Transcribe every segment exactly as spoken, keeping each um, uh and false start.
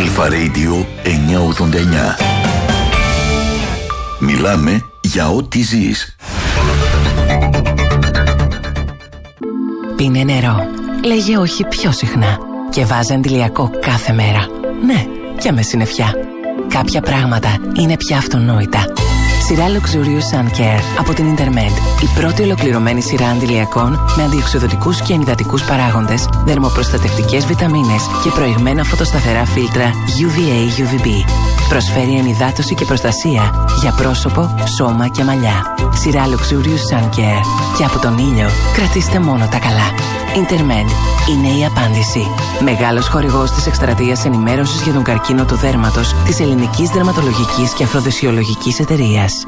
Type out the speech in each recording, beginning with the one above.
Αλφα Radio εννιακόσια ογδόντα εννιά. Μιλάμε για ό,τι ζεις. Πίνε νερό. Λέγε όχι πιο συχνά. Και βάζε αντιλιακό κάθε μέρα. Ναι, και με συννεφιά. Κάποια πράγματα είναι πια αυτονόητα. Σειρά Luxurious Sun Care από την Intermed. Η πρώτη ολοκληρωμένη σειρά αντιλιακών με αντιοξυδοτικούς και ενυδατικούς παράγοντες, δερμοπροστατευτικές βιταμίνες και προηγμένα φωτοσταθερά φίλτρα γιου βι έι γιου βι μπι. Προσφέρει ενυδάτωση και προστασία για πρόσωπο, σώμα και μαλλιά. Σειρά Luxurious Sun Care. Και από τον ήλιο κρατήστε μόνο τα καλά. Intermed είναι η απάντηση. Μεγάλος χορηγός της εκστρατείας ενημέρωσης για τον καρκίνο του δέρματος της Ελληνικής Δερματολογικής και Αφροδεσιολογικής Εταιρείας.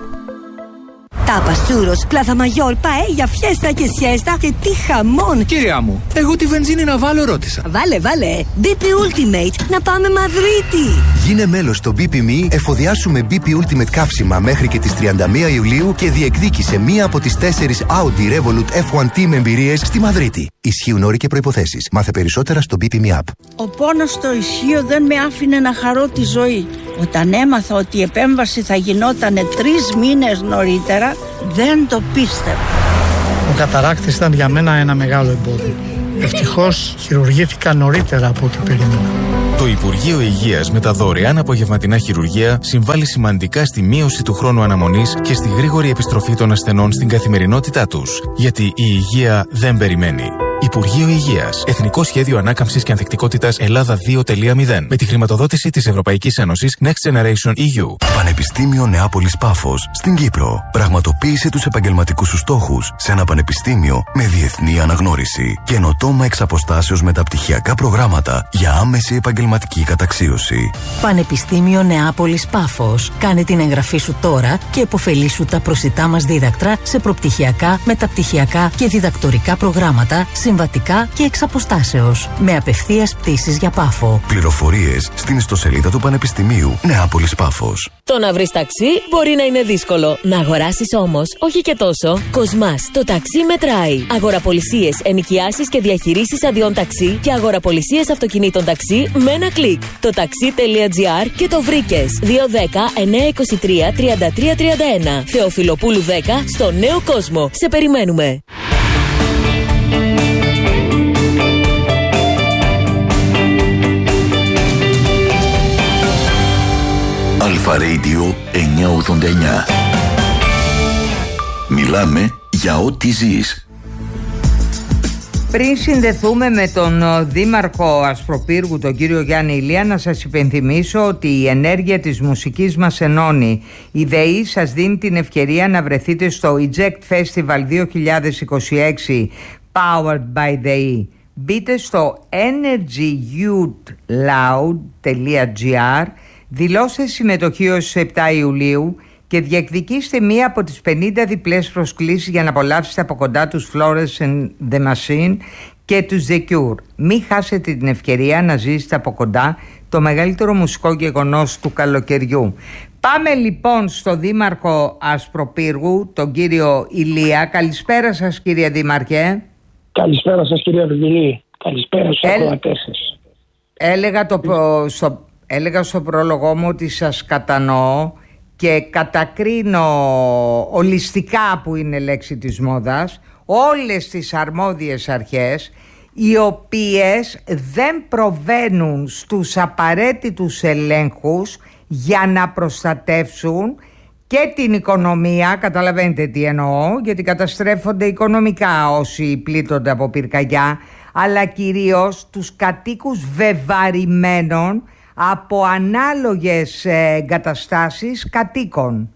Τάπας, τσούρος, πλάθα μαγιόρ, παέλια, φιέστα και σιέστα και τι χαμόν! Κυρία μου, εγώ τη βενζίνη να βάλω ρώτησα. Βάλε, βάλε! μπι πι Ultimate, να πάμε Μαδρίτη! Γίνε μέλος στο μπι πι εμ ι, εφοδιάσουμε μπι πι Ultimate καύσιμα μέχρι και τις τριάντα μία Ιουλίου και διεκδίκησε μία από τις τέσσερις Audi Revolut εφ ουάν τι με εμπειρίες στη Μαδρίτη. Ισχύουν όροι και προϋποθέσεις. Μάθε περισσότερα στο μπι πι εμ ι App. Ο πόνος στο ισχύο δεν με άφηνε να χαρώ τη ζωή. Όταν έμαθα ότι η επέμβαση θα γινότανε τρεις μήνες νωρίτερα, δεν το πίστευα. Ο καταράκτης ήταν για μένα ένα μεγάλο εμπόδιο. Ευτυχώς χειρουργήθηκα νωρίτερα από ό,τι περίμενα. Το Υπουργείο Υγείας με τα δωρεάν απογευματινά χειρουργεία συμβάλλει σημαντικά στη μείωση του χρόνου αναμονής και στη γρήγορη επιστροφή των ασθενών στην καθημερινότητά τους. Γιατί η υγεία δεν περιμένει. Υπουργείο Υγείας. Εθνικό Σχέδιο Ανάκαμψης και Ανθεκτικότητας Ελλάδα δύο τελεία μηδέν. Με τη χρηματοδότηση της Ευρωπαϊκής Ένωσης Next Generation ι γιου. Πανεπιστήμιο Νεάπολης Πάφος στην Κύπρο. Πραγματοποίησε τους επαγγελματικούς σου στόχους σε ένα πανεπιστήμιο με διεθνή αναγνώριση. Καινοτόμα εξ αποστάσεως μεταπτυχιακά προγράμματα για άμεση επαγγελματική καταξίωση. Πανεπιστήμιο Νεάπολης Πάφος. Κάνε την εγγραφή σου τώρα και επωφελήσου τα προσιτά μας δίδακτρα σε προπτυχιακά, μεταπτυχιακά και διδακτορικά προγράμματα, συμβατικά και εξ αποστάσεως. Με απευθείας πτήσεις για Πάφο. Πληροφορίες στην ιστοσελίδα του Πανεπιστημίου Νεάπολης Πάφος. Το να βρεις ταξί μπορεί να είναι δύσκολο. Να αγοράσεις όμως, όχι και τόσο. Κοσμάς, το ταξί μετράει. Αγοραπολισίες, ενοικιάσεις και διαχειρήσεις αδειών ταξί και αγοραπολισίες αυτοκινήτων ταξί με ένα κλικ. Το ταξί.gr και το βρήκες. δύο δέκα εννιακόσια είκοσι τρία τριάντα τρία τριάντα ένα. Θεοφιλοπούλου δέκα στο Νέο Κόσμο. Σε περιμένουμε. Αλφα Radio εννιακόσια ογδόντα εννιά. Μιλάμε για ό,τι ζεις. Πριν συνδεθούμε με τον Δήμαρχο Ασπροπύργου, τον κύριο Γιάννη Ηλία, να σας υπενθυμίσω ότι η ενέργεια της μουσικής μας ενώνει. Η ΔΕΗ σας δίνει την ευκαιρία να βρεθείτε στο Eject Festival δύο χιλιάδες είκοσι έξι Powered by ΔΕΗ. Μπείτε στο energy youth loud τελεία gr, δηλώστε συμμετοχή ως τις επτά Ιουλίου και διεκδικήστε μία από τις πενήντα διπλές προσκλήσεις για να απολαύσετε από κοντά τους Florence and the Machine και τους The Cure. Μην χάσετε την ευκαιρία να ζήσετε από κοντά το μεγαλύτερο μουσικό γεγονός του καλοκαιριού. Πάμε λοιπόν στο Δήμαρχο Ασπροπύργου, τον κύριο Ηλία. Καλησπέρα σας, κύριε Δήμαρχε. Καλησπέρα σας, κυρία Βιλή. Καλησπέρα στους Ε... ακροατές σας. Έλεγα, το, στο, έλεγα στο πρόλογό μου ότι σας κατανοώ και κατακρίνω ολιστικά, που είναι λέξη της μόδας, όλες τις αρμόδιες αρχές οι οποίες δεν προβαίνουν στους απαραίτητους ελέγχους για να προστατεύσουν και την οικονομία. Καταλαβαίνετε τι εννοώ, γιατί καταστρέφονται οικονομικά όσοι πλήττονται από πυρκαγιά, αλλά κυρίως τους κατοίκους βεβαρημένων από ανάλογες εγκαταστάσεις κατοίκων.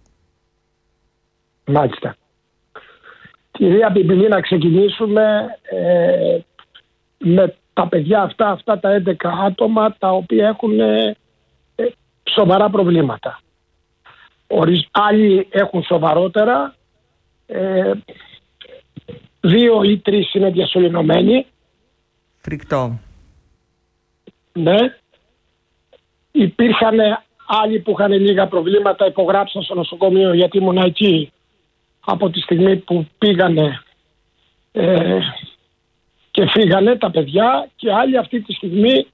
Μάλιστα. Κυρία Μπιμπιλή, να ξεκινήσουμε ε, με τα παιδιά αυτά, αυτά τα έντεκα άτομα τα οποία έχουν ε, σοβαρά προβλήματα. Ορισ... Άλλοι έχουν σοβαρότερα, ε, δύο ή τρεις είναι διασωληνωμένοι. Φρικτό. Ναι. Υπήρχαν άλλοι που είχαν λίγα προβλήματα, υπογράψαν στο νοσοκομείο γιατί ήμουν εκεί από τη στιγμή που πήγανε ε, και φύγανε τα παιδιά, και άλλοι αυτή τη στιγμή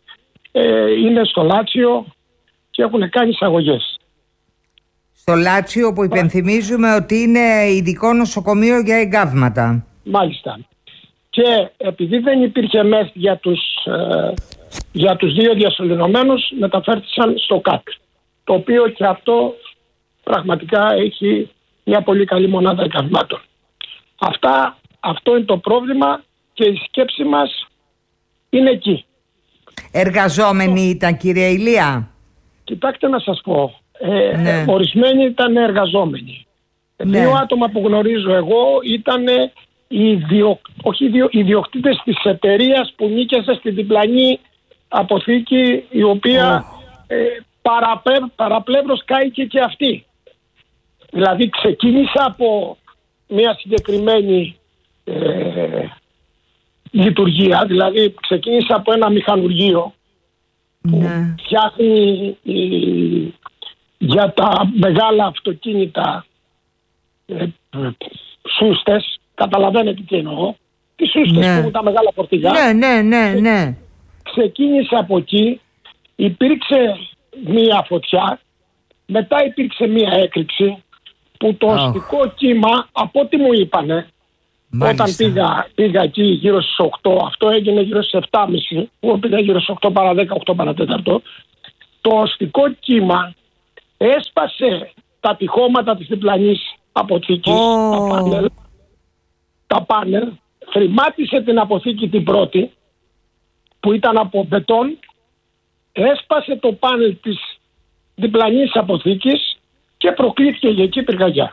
ε, είναι στο Λάτσιο και έχουν κάνει εισαγωγές. Στο Λάτσιο που υπενθυμίζουμε ότι είναι ειδικό νοσοκομείο για εγκάβματα. Μάλιστα. Και επειδή δεν υπήρχε μεθ για τους, ε, για τους δύο διασωληνωμένους, μεταφέρθησαν στο ΚΑΤ, το οποίο και αυτό πραγματικά έχει μια πολύ καλή μονάδα εγκαυμάτων. Αυτά, αυτό είναι το πρόβλημα και η σκέψη μας είναι εκεί. Εργαζόμενοι ήταν, κύριε Ηλία? Κοιτάξτε να σας πω, ε, ναι. ορισμένοι ήταν εργαζόμενοι. Ναι. Δύο άτομα που γνωρίζω εγώ ήταν οι ιδιο, όχι ιδιο, ιδιοκτήτες της εταιρείας που νίκησε στην διπλανή αποθήκη, η οποία oh. ε, παραπέ, παραπλεύρως κάηκε και αυτή. Δηλαδή ξεκίνησα από μια συγκεκριμένη ε, λειτουργία, δηλαδή ξεκίνησα από ένα μηχανουργείο που ναι. φτιάχνει ε, για τα μεγάλα αυτοκίνητα ε, σούστες, καταλαβαίνετε τι εννοώ, τις σούστες ναι. που έχουν τα μεγάλα φορτηγά. Ναι, ναι, ναι, ναι. Ξεκίνησα από εκεί, υπήρξε μία φωτιά, μετά υπήρξε μία έκρηξη που το oh. οστικό κύμα, από ό,τι μου είπανε, μάλιστα. Όταν πήγα, πήγα εκεί γύρω στις οκτώ, αυτό έγινε γύρω στις επτά και μισή, εγώ πήγα γύρω στις οκτώ παρά δέκα, οκτώ παρά τέταρτο, το οστικό κύμα έσπασε τα τυχώματα της διπλανής αποθήκης, oh. τα πάνελ, τα πάνελ, θρημάτισε την αποθήκη την πρώτη, που ήταν από μπετόν, έσπασε το πάνελ της διπλανής αποθήκης και προκλήθηκε για εκεί πυρκαγιά.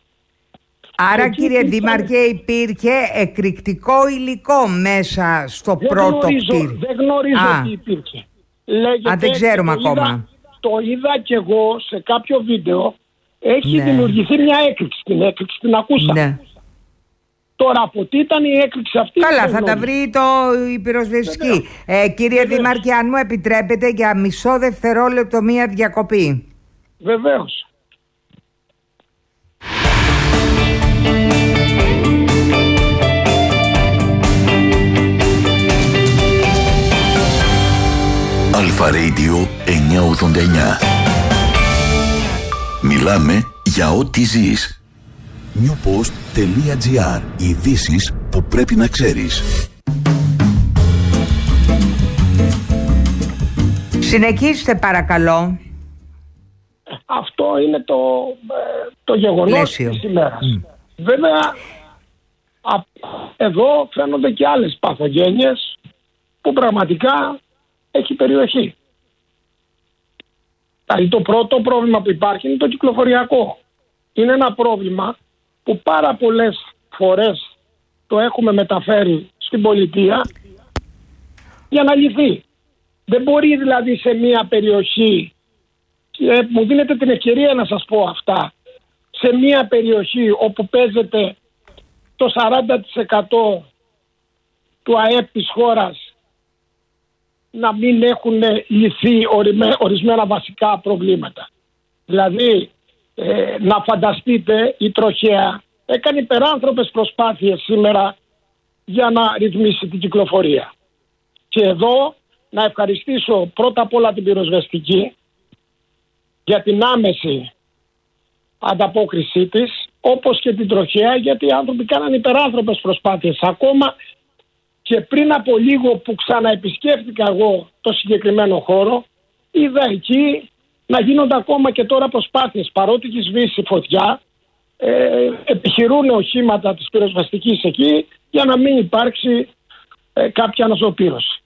Άρα εκεί κύριε υπήρχε... Δήμαρχε, υπήρχε εκρηκτικό υλικό μέσα στο δεν πρώτο γνωρίζω, κτίριο. Δεν γνωρίζω Α. τι υπήρχε. Λέγεται, Α, δεν ξέρουμε το ακόμα. Είδα, το είδα κι εγώ σε κάποιο βίντεο. Έχει ναι. δημιουργηθεί μια έκρηξη. Την έκρηξη την ακούσαμε. Ναι. Τώρα από τι ήταν η έκρηξη αυτή? Καλά, θα τα βρει το, η πυροσβεστική. Ε, κύριε Βεβαίως. Δήμαρχε, αν μου επιτρέπετε για μισό δευτερόλεπτο μία διακοπή. Βεβαίως. Αλφα Radio εννιακόσια ογδόντα εννιά. Μιλάμε για ό,τι ζεις. newpost.gr. Ειδήσεις που πρέπει να ξέρεις. Συνεχίστε παρακαλώ. Αυτό είναι το, το γεγονός Πλαίσιο. της ημέρας. Mm. Βέβαια, α, εδώ φαίνονται και άλλες παθογένειες που πραγματικά έχει περιοχή. Δηλαδή το πρώτο πρόβλημα που υπάρχει είναι το κυκλοφοριακό. Είναι ένα πρόβλημα που πάρα πολλές φορές το έχουμε μεταφέρει στην πολιτεία για να λυθεί. Δεν μπορεί δηλαδή σε μια περιοχή, και μου δίνετε την ευκαιρία να σας πω αυτά, σε μια περιοχή όπου παίζεται το σαράντα τοις εκατό του ΑΕΠ της χώρας, να μην έχουν λυθεί ορισμένα βασικά προβλήματα. Δηλαδή, ε, να φανταστείτε, η τροχέα έκανε υπεράνθρωπες προσπάθειες σήμερα για να ρυθμίσει την κυκλοφορία. Και εδώ να ευχαριστήσω πρώτα απ' όλα την πυροσβεστική για την άμεση ανταπόκρισή της, όπως και την τροχέα, γιατί οι άνθρωποι κάνανε υπεράνθρωπες προσπάθειες. Ακόμα και πριν από λίγο που ξαναεπισκέφτηκα εγώ το συγκεκριμένο χώρο, είδα εκεί να γίνονται ακόμα και τώρα προσπάθειες, παρότι έχει σβήσει φωτιά, ε, επιχειρούν οχήματα της πυροσβεστικής εκεί για να μην υπάρξει ε, κάποια αναζωοπήρωση.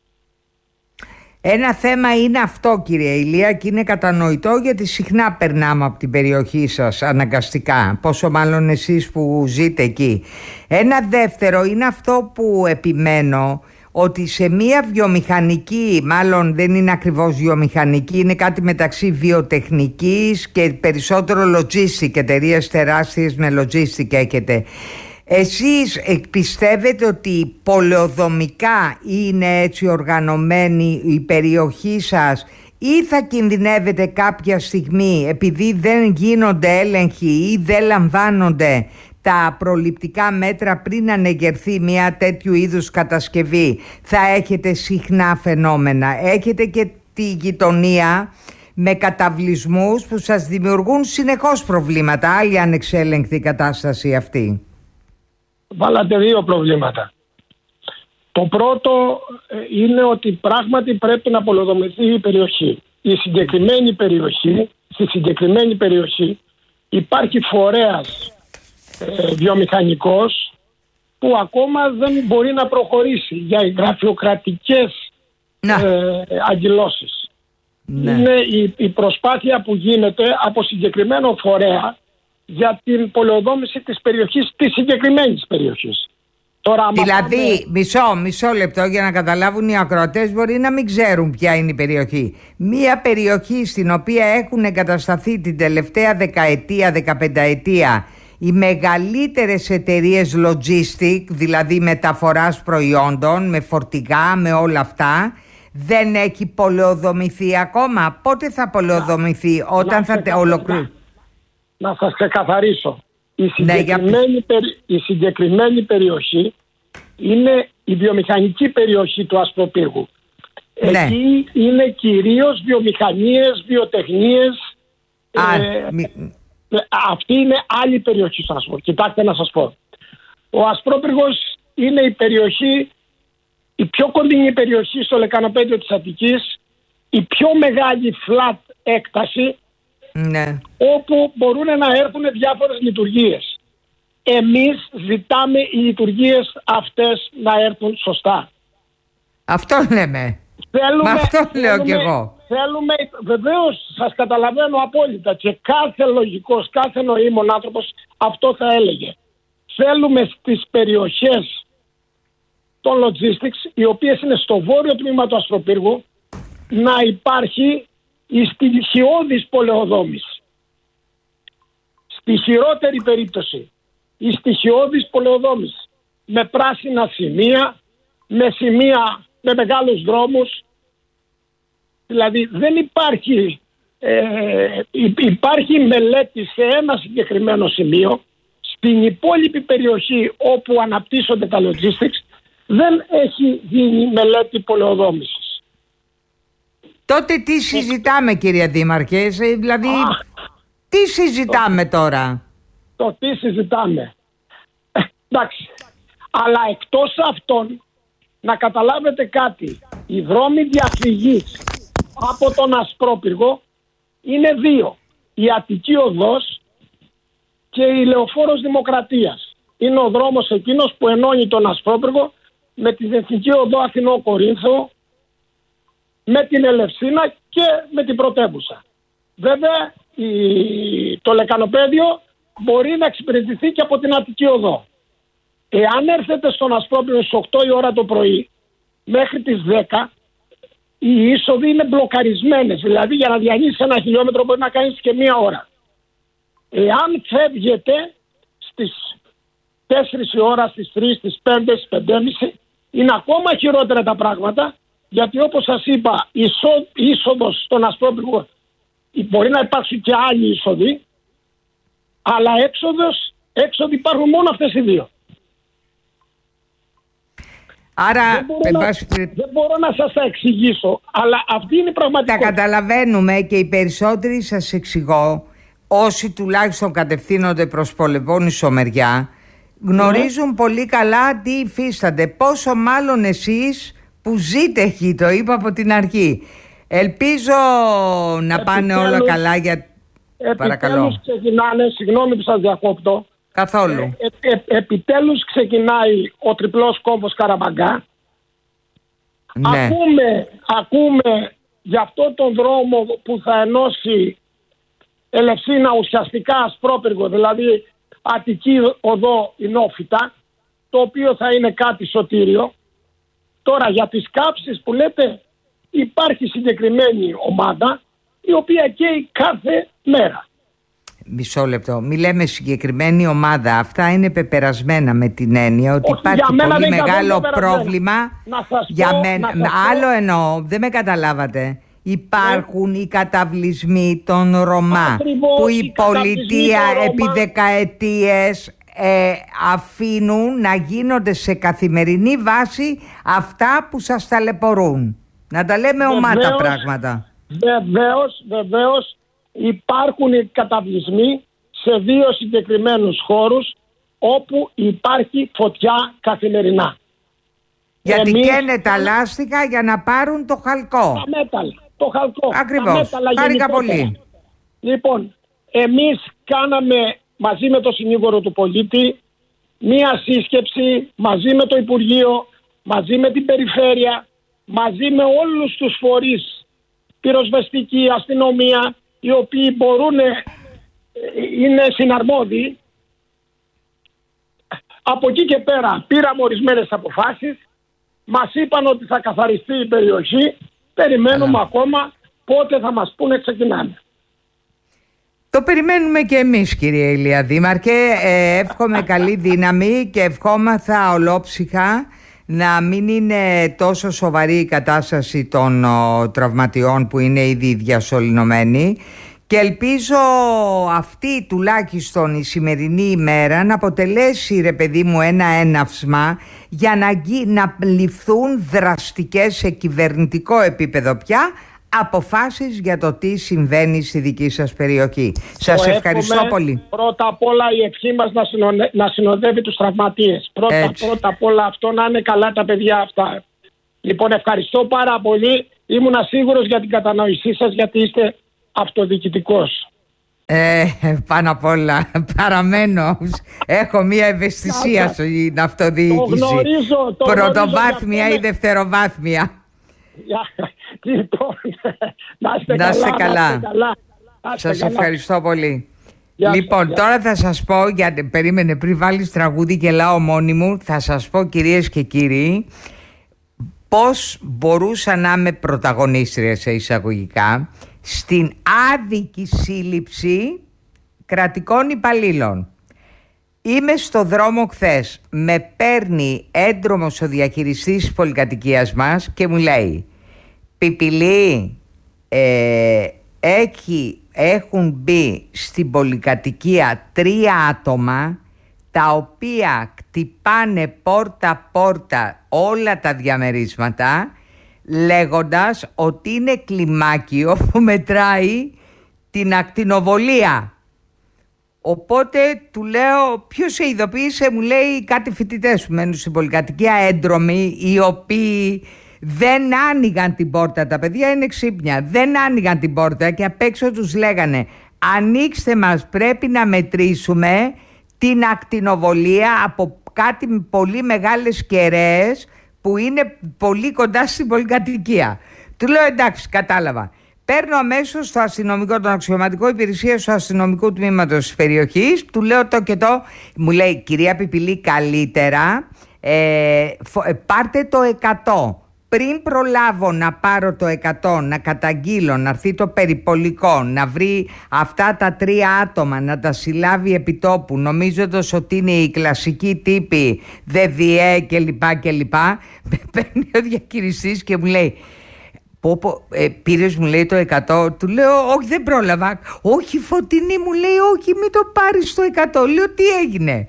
Ένα θέμα είναι αυτό, κύριε Ηλία, και είναι κατανοητό γιατί συχνά περνάμε από την περιοχή σας αναγκαστικά, πόσο μάλλον εσείς που ζείτε εκεί. Ένα δεύτερο είναι αυτό που επιμένω, ότι σε μια βιομηχανική, μάλλον δεν είναι ακριβώς βιομηχανική, είναι κάτι μεταξύ βιοτεχνικής και περισσότερο logistic, εταιρείες τεράστιες με logistic έχετε. Εσείς πιστεύετε ότι πολεοδομικά είναι έτσι οργανωμένη η περιοχή σας, ή θα κινδυνεύετε κάποια στιγμή, επειδή δεν γίνονται έλεγχοι ή δεν λαμβάνονται, τα προληπτικά μέτρα πριν ανεγερθεί μια τέτοιου είδους κατασκευή, θα έχετε συχνά φαινόμενα. Έχετε και τη γειτονία με καταβλισμούς που σας δημιουργούν συνεχώς προβλήματα. Άλλη ανεξέλεγκτη κατάσταση αυτή. Βάλατε δύο προβλήματα. Το πρώτο είναι ότι πράγματι πρέπει να πολεοδομηθεί η περιοχή. Η συγκεκριμένη περιοχή, στη συγκεκριμένη περιοχή υπάρχει φορέας ε, βιομηχανικός που ακόμα δεν μπορεί να προχωρήσει για γραφειοκρατικές ε, αγκυλώσεις. Ναι. Είναι η, η προσπάθεια που γίνεται από συγκεκριμένο φορέα για την πολεοδόμηση της περιοχής, της συγκεκριμένης περιοχής. Τώρα, δηλαδή, πάμε... μισό, μισό λεπτό για να καταλάβουν οι ακροατές, μπορεί να μην ξέρουν ποια είναι η περιοχή. Μία περιοχή στην οποία έχουν εγκατασταθεί την τελευταία δεκαετία, δεκαπενταετία οι μεγαλύτερες εταιρείες logistic, δηλαδή μεταφοράς προϊόντων, με φορτηγά, με όλα αυτά, δεν έχει πολεοδομηθεί ακόμα. Πότε θα πολεοδομηθεί? Να, όταν να θα ολοκληρωθεί? Να, να σας ξεκαθαρίσω. Η συγκεκριμένη, ναι, περι... η συγκεκριμένη περιοχή είναι η βιομηχανική περιοχή του Ασπροπύργου. Ναι. Εκεί είναι κυρίως βιομηχανίες, βιοτεχνίες. Α, ε, μη... Αυτή είναι άλλη περιοχή, σας πω. Κοιτάξτε να σας πω. Ο Ασπρόπυργος είναι η περιοχή, η πιο κοντινή περιοχή στο λεκανοπέδιο της Αττικής, η πιο μεγάλη flat έκταση, ναι, όπου μπορούν να έρθουν διάφορες λειτουργίες. Εμείς ζητάμε οι λειτουργίες αυτές να έρθουν σωστά. Αυτό λέμε. Θέλουμε, αυτό θέλουμε, λέω κι εγώ. Θέλουμε, βεβαίως σας καταλαβαίνω απόλυτα και κάθε λογικός, κάθε νοήμων άνθρωπος αυτό θα έλεγε. Θέλουμε στις περιοχές των logistics, οι οποίες είναι στο βόρειο τμήμα του Ασπροπύργου, να υπάρχει η στοιχειώδης πολεοδόμηση. Στη χειρότερη περίπτωση, η στοιχειώδης πολεοδόμηση με πράσινα σημεία, με σημεία με μεγάλους δρόμους. Δηλαδή δεν υπάρχει, ε, υπάρχει μελέτη σε ένα συγκεκριμένο σημείο. Στην υπόλοιπη περιοχή όπου αναπτύσσονται τα logistics δεν έχει γίνει μελέτη πολεοδόμησης. Τότε τι συζητάμε, κύριε Δήμαρχε? Δηλαδή Α, τι συζητάμε το, τώρα? Το τι συζητάμε. Ε, εντάξει. Αλλά εκτός αυτών, να καταλάβετε κάτι. Οι δρόμοι διαφυγής από τον Ασπρόπυργο είναι δύο. Η Αττική Οδός και η Λεωφόρος Δημοκρατίας. Είναι ο δρόμος εκείνος που ενώνει τον Ασπρόπυργο με την Εθνική Οδό Αθηνό Κορίνθο, με την Ελευσίνα και με την Πρωτεύουσα. Βέβαια η, το λεκανοπέδιο μπορεί να εξυπηρετηθεί και από την Αττική Οδό. Εάν έρθετε στον Ασπρόπυργο στις οκτώ η ώρα το πρωί μέχρι τις δέκα, οι είσοδοι είναι μπλοκαρισμένες. Δηλαδή για να διανύσεις ένα χιλιόμετρο μπορεί να κάνεις και μία ώρα. Εάν φεύγετε στις τέσσερις η ώρα, στις τρεις, στις πέντε, στις πέντε και μισή, είναι ακόμα χειρότερα τα πράγματα, γιατί όπως σας είπα, η είσοδος στον Ασπρόπυργο μπορεί να υπάρξουν και άλλοι είσοδοι, αλλά έξοδος, έξοδοι υπάρχουν μόνο αυτές οι δύο. Άρα δεν μπορώ, να, πάση... δεν μπορώ να σας τα εξηγήσω, αλλά αυτή είναι η πραγματικότητα. Τα καταλαβαίνουμε και οι περισσότεροι, σας εξηγώ, όσοι τουλάχιστον κατευθύνονται προς Πολεπώννησο μεριά, γνωρίζουν ναι. πολύ καλά τι υφίστανται. Πόσο μάλλον εσείς που ζείτε εκεί, το είπα από την αρχή. Ελπίζω να επιτέλους, πάνε όλα καλά για... Επιτέλους Παρακαλώ. ξεκινάνε, συγγνώμη που σας διακόπτω. Καθόλου. Ε, ε, ε, επιτέλους ξεκινάει ο τριπλός κόμβος Καραμπαγκά. Ναι. Ακούμε, ακούμε για αυτό τον δρόμο που θα ενώσει Ελευσίνα ουσιαστικά Ασπρόπυργο, δηλαδή Αττική Οδό Ινόφυτα, το οποίο θα είναι κάτι σωτήριο. Τώρα για τις κάψεις που λέτε, υπάρχει συγκεκριμένη ομάδα η οποία καίει κάθε μέρα. Μισό λεπτό. Μη λέμε συγκεκριμένη ομάδα. Αυτά είναι πεπερασμένα με την έννοια ότι όχι, υπάρχει πολύ μεγάλο πρόβλημα. Για πω, μένα. Άλλο εννοώ. Δεν με καταλάβατε. Υπάρχουν ε. οι καταβλισμοί των Ρωμά. Ακριβώς, που η πολιτεία επί δεκαετίες ε, αφήνουν να γίνονται σε καθημερινή βάση αυτά που σας ταλαιπωρούν. Να τα λέμε ομάτα πράγματα. Βεβαίως, βεβαίως υπάρχουν καταβλισμοί σε δύο συγκεκριμένους χώρους όπου υπάρχει φωτιά καθημερινά. Γιατί Εμείς... καίνε τα λάστιχα για να πάρουν το χαλκό. Τα μέταλλα, το χαλκό. Ακριβώς, χάρηκα πολύ. Λοιπόν, εμείς κάναμε μαζί με το συνήγορο του πολίτη μία σύσκεψη μαζί με το Υπουργείο, μαζί με την Περιφέρεια, μαζί με όλους τους φορείς, πυροσβεστική, αστυνομία, οι οποίοι μπορούν, είναι συναρμόδιοι. Από εκεί και πέρα πήραμε ορισμένες αποφάσεις, μας είπαν ότι θα καθαριστεί η περιοχή, περιμένουμε Α. ακόμα πότε θα μας πούνε ξεκινάμε. Το περιμένουμε και εμείς, κύριε Ηλία Δήμαρχε. Ε, εύχομαι καλή δύναμη και ευχόμαθα ολόψυχα να μην είναι τόσο σοβαρή η κατάσταση των ο, τραυματιών που είναι ήδη διασωληνωμένοι, και ελπίζω αυτή τουλάχιστον η σημερινή ημέρα να αποτελέσει, ρε παιδί μου, ένα έναυσμα για να, να ληφθούν δραστικές σε κυβερνητικό επίπεδο πια αποφάσεις για το τι συμβαίνει στη δική σας περιοχή. Σας ευχαριστώ πολύ. Πρώτα απ' όλα η ευχή μας να, συνοδε... να συνοδεύει τους τραυματίες. Πρώτα, πρώτα απ' όλα αυτό, να είναι καλά τα παιδιά αυτά. Λοιπόν, ευχαριστώ πάρα πολύ. Ήμουνα σίγουρος για την κατανόησή σας, γιατί είστε αυτοδιοικητικός. Ε, πάνω απ' όλα παραμένω. Έχω μία ευαισθησία στην αυτοδιοίκηση. Το γνωρίζω, το πρωτοβάθμια γνωρίζω, ή δευτεροβάθμια. Λοιπόν, να είστε να είστε καλά, καλά. καλά. Σας καλά. Ευχαριστώ πολύ. Γεια λοιπόν σας, τώρα θα σας πω, γιατί περίμενε πριν βάλεις τραγούδι και λάω μόνη μου, θα σας πω, κυρίες και κύριοι, πώς μπορούσα να είμαι πρωταγωνίστρια σε εισαγωγικά στην άδικη σύλληψη κρατικών υπαλλήλων. Είμαι στο δρόμο χθες, με παίρνει έντρομος ο διαχειριστής της πολυκατοικίας μας και μου λέει: Πιπιλή, ε, έχει, έχουν μπει στην πολυκατοικία τρία άτομα τα οποία κτυπάνε πόρτα-πόρτα όλα τα διαμερίσματα, λέγοντας ότι είναι κλιμάκιο που μετράει την ακτινοβολία. Οπότε του λέω: ποιος σε ειδοποίησε? Μου λέει: κάτι φοιτητές που μένουν στην πολυκατοικία, έντρομοι, οι οποίοι δεν άνοιγαν την πόρτα. Τα παιδιά είναι ξύπνια, δεν άνοιγαν την πόρτα και απ' έξω τους λέγανε: ανοίξτε μας, πρέπει να μετρήσουμε την ακτινοβολία από κάτι με πολύ μεγάλες κεραίες που είναι πολύ κοντά στην πολυκατοικία. Του λέω: εντάξει, κατάλαβα. Παίρνω αμέσως το αστυνομικό, τον αξιωματικό υπηρεσία του αστυνομικού τμήματος της περιοχής, του λέω το και το. Μου λέει: κυρία Πιπιλή, καλύτερα ε, φο, ε, πάρτε το εκατό. Πριν προλάβω να πάρω το εκατό, να καταγγείλω, να έρθει το περιπολικό, να βρει αυτά τα τρία άτομα, να τα συλλάβει επιτόπου, νομίζοντας ότι είναι οι κλασικοί τύποι ΔΔΕ κλπ. κλπ. Με παίρνει ο διαχειριστής και μου λέει: Πω, πω, ε, πήρες, μου λέει, το εκατό? Του λέω: όχι, δεν πρόλαβα. Όχι, Φωτεινή, μου λέει, όχι, μην το πάρεις το εκατό. Λέω: τι έγινε?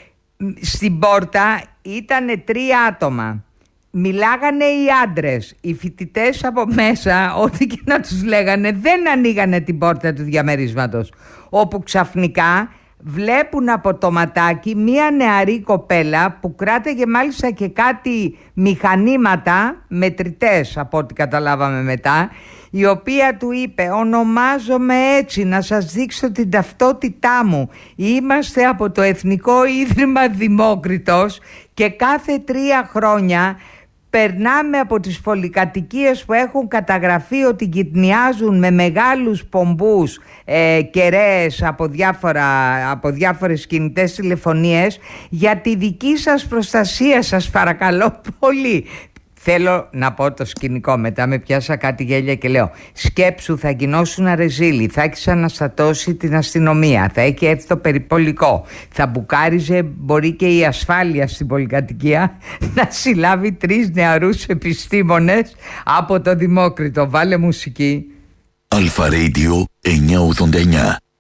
Στην πόρτα ήτανε τρία άτομα. Μιλάγανε οι άντρες. Οι φοιτητές από μέσα, ό,τι και να τους λέγανε, δεν ανοίγανε την πόρτα του διαμερίσματος. Όπου ξαφνικά βλέπουν από το ματάκι μία νεαρή κοπέλα που κράταγε μάλιστα και κάτι μηχανήματα μετρητές, από ό,τι καταλάβαμε μετά, η οποία του είπε: ονομάζομαι έτσι, να σας δείξω την ταυτότητά μου, είμαστε από το Εθνικό Ίδρυμα Δημόκριτος και κάθε τρία χρόνια περνάμε από τις πολυκατοικίες που έχουν καταγραφεί ότι γυτνιάζουν με μεγάλους πομπούς ε, κεραίες από, διάφορα, από διάφορες κινητές τηλεφωνίες. Για τη δική σας προστασία σας παρακαλώ πολύ. Θέλω να πω το σκηνικό, μετά με πιάσα κάτι γέλια και λέω: σκέψου, θα γινώσουν αρεζίλοι, θα έχεις αναστατώσει την αστυνομία, θα έχει έρθει το περιπολικό, θα μπουκάριζε μπορεί και η ασφάλεια στην πολυκατοικία να συλλάβει τρεις νεαρούς επιστήμονες από το Δημόκριτο. Βάλε μουσική. Αλφα Radio εννιακόσια ογδόντα εννιά.